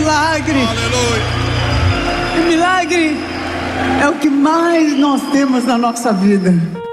milagre. Aleluia. O milagre é o que mais nós temos na nossa vida.